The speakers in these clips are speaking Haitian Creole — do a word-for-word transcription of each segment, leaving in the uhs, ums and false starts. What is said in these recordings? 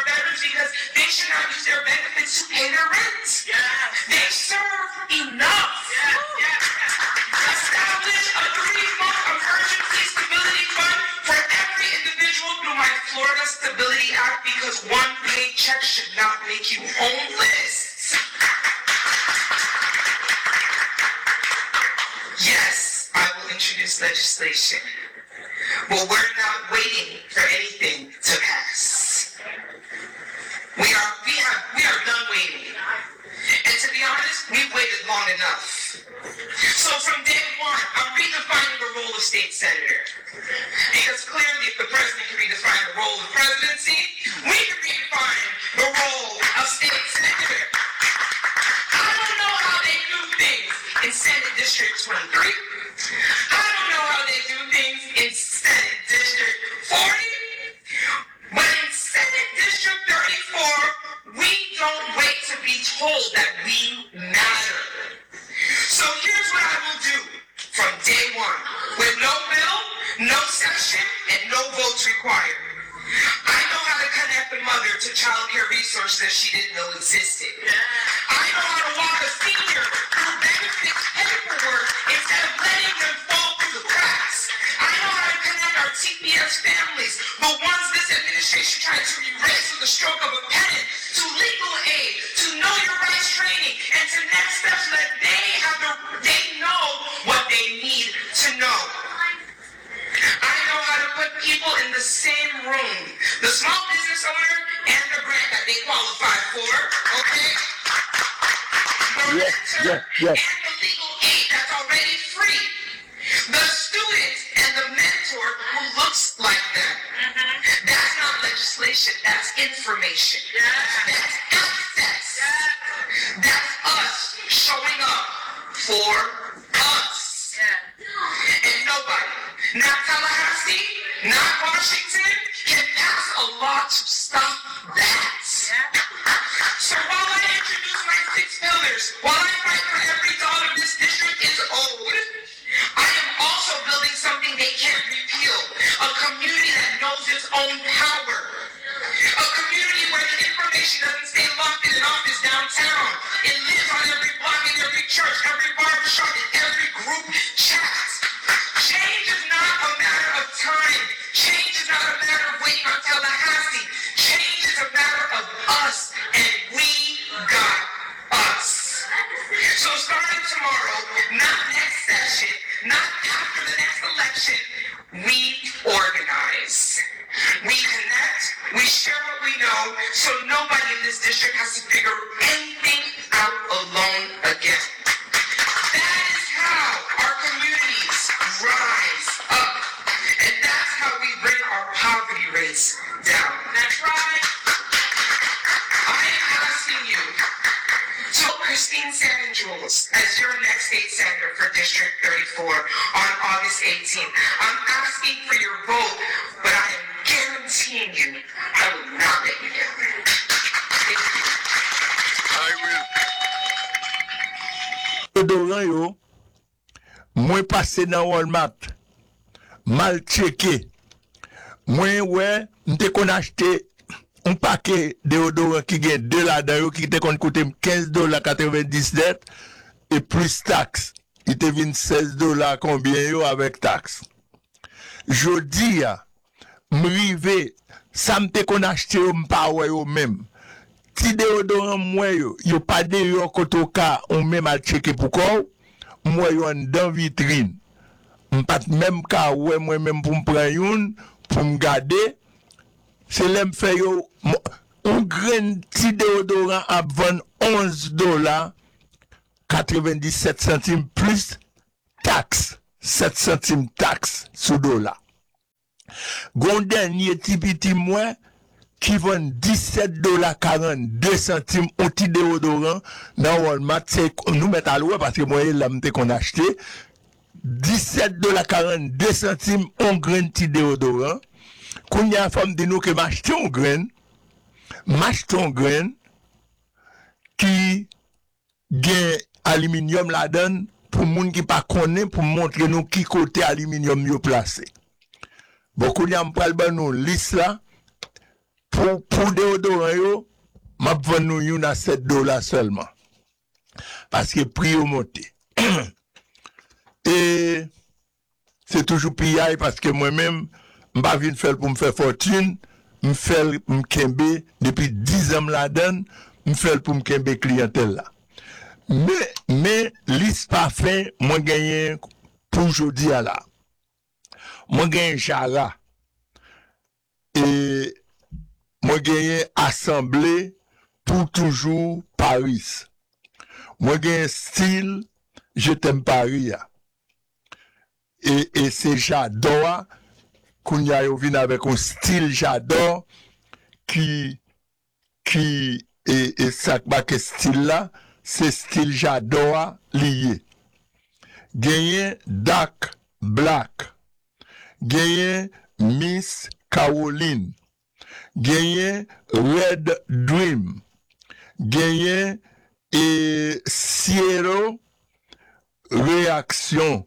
our veterans because they should not use their benefits to pay their rent. Yeah. They serve enough. Yeah. Yeah. Establish a three-month emergency stability fund for every individual through my Florida Stability Act because one paycheck should not make you homeless. Yes, I will introduce legislation. Well, we're not waiting for anything to pass. We are, we have, we are done waiting. And to be honest, we've waited long enough. So from day one, I'm redefining the role of state senator. Because clearly, if the president can redefine the role of presidency, we can redefine the role of state senator. I don't know how they do things in Senate District twenty-three. I don't know how they do things in Senate District forty. But in Senate District thirty-four, we don't wait to be told that we matter. So here's what I will do from day one. With no bill, no session, and no votes required. I know how to connect the mother to child care resources that she didn't know existed. I know how to walk a senior through benefits paperwork instead of letting them fall through the cracks. I know how to connect our T P S families, the ones this administration tried to erase with the stroke of a pen, to legal aid, to know your rights training, and to next steps that they have the, they know what they need to know. I know how to put people in the same room, the small business owner and the grant that they qualify for, okay? The Yes, renter yes, yes. and the legal aid that's already free. The student and the mentor who looks like them. That's not legislation, that's information. That's access. That's us showing up for us. And nobody, not Tallahassee, not Washington, can pass a law to stop that. So while I introduce my six pillars, while I fight for every dollar this district is owed, I am also building something they can't repeal. A community that knows its own power. A community where the information doesn't stay locked in an office downtown. It lives on every block, in every church, every barbershop, in every group chat. Change is not a matter of time. Change is not a matter of waiting on Tallahassee. Change is a matter of us, and we got us. So starting tomorrow, not next session, not after the next election, we organize. We connect, we share what we know, so nobody in this district has to figure anything out alone again. That is how our communities rise up. And that's how we bring our poverty rates down. That's right. I am asking you to vote Christine San Jules as your next state senator for District thirty-four on August eighteenth. I'm asking for your vote, but I am guaranteeing you I will not let you down. Thank you. I will. Odoran yo, mwen pase nan Walmart, mal cheke. Mwen wè, mte kon achete un paquet déodorant qui gagne deux là dedans qui te kon coûter quinze dollars quatre-vingt-dix-sept et plus taxe. Il te vient seize dollars combien yo avec taxe. Jodi ya, m'rive, ça m'te kon achete yo m'pa wè yo même. Ti déodorant mwen yo, yo pas de yo kotoka on même à checker pour quoi, mwen yo dans vitrine. M'pat même ka wè mwen même pour m'prendre une pour m'garder. C'est l'aime fait yo un grain petit déodorant à vendre onze dollars quatre-vingt-dix-sept centimes plus taxe sept centimes taxe sous dollar. Gon dernier petit petit moins qui vend dix-sept dollars quarante-deux centimes un petit déodorant dans Walmart, c'est nous mettre à l'ouest parce que moi là m'te qu'on acheté dix-sept dollars quarante-deux centimes un grain petit déodorant. Quand il y a une femme de nous qui m'achète un grain, m'achète un grain qui gagne aluminium là-dedans pour les gens qui ne connaissent pas, pour montrer nous qui côté aluminium yo placé. Beaucoup de gens prennent nous liste là, pour, pour déodorant, yo, m'a vendu nous yon à sept dollars seulement. Parce que prix au monté. Et c'est toujours pillage parce que moi-même, je ne vais pas faire pour me faire fortune, je fais me kembe depuis dix ans la donne, je fais pour me kembe clientèle là. Mais, mais, liste pas fait, moi gagné pour aujourd'hui à là. Moi gagné Jara. Et moi gagné Assemblée pour toujours Paris. Moi gagné style, je t'aime Paris. Et, et c'est j'adore, qu'on y a venu avec un style j'adore, qui, qui, et, et ça, que style là, c'est style j'adore lié. Gagné Dark Black. Gagné Miss Caroline. Gagné Red Dream. Gagné et Cielo Réaction.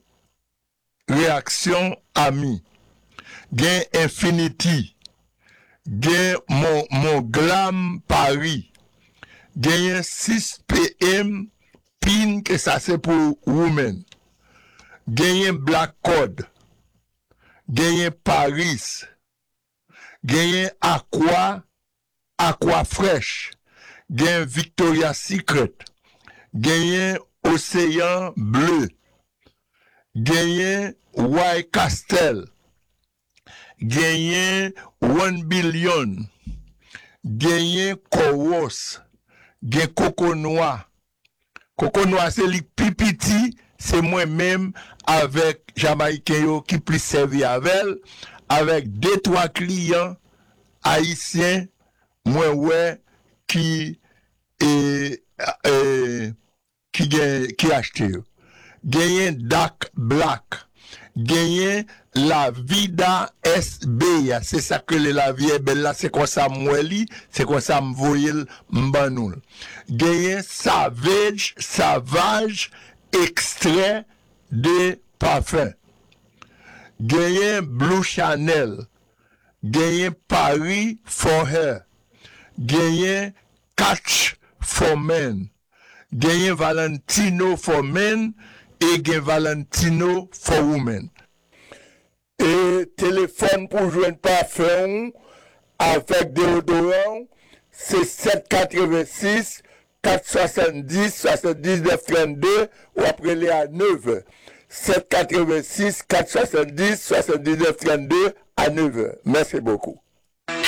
Réaction Ami. Gagné Infinity. Gagné mon, mon Glam Paris. Gagné six P M pin que ça c'est pour women. Gagné Black Code. Gagné Paris. Gagné Aqua, Aqua Fresh. Gagné Victoria Secret. Gagné Océan Bleu. Gagné White Castle. Gagné One Billion. Gagné Coros. Gagné Coco Noir. Coco Noir c'est li pipiti, c'est moi-même avec Jamaïcain qui plus servi avec avec deux trois clients haïtiens moi ouais qui et, et qui qui acheté gagné Dark Black gagné la vida S B c'est ça que la vie est belle là c'est comme ça moi li c'est comme ça me voyer m'banoul gagné Savage Savage extrait de parfum gagné Blue Chanel gagné Paris for her gagné Catch for men gagné Valentino for men et gagné Valentino for women. Et téléphone pour joindre parfum avec déodorant, c'est sept cent quatre-vingt-six quatre cent soixante-dix soixante-dix-neuf trente-deux ou après les à neuf heures. sept cent quatre-vingt-six quatre cent soixante-dix soixante-dix-neuf trente-deux à neuf heures. Merci beaucoup.